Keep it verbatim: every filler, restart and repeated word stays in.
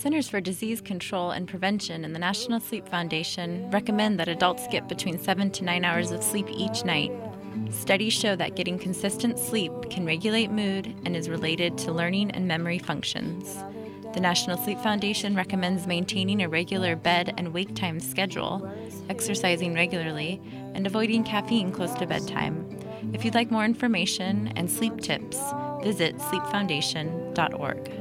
Centers for Disease Control and Prevention and the National Sleep Foundation recommend that adults get between seven to nine hours of sleep each night. Studies show that getting consistent sleep can regulate mood and is related to learning and memory functions. The National Sleep Foundation recommends maintaining a regular bed and wake time schedule, exercising regularly, and avoiding caffeine close to bedtime. If you'd like more information and sleep tips, visit sleep foundation dot org.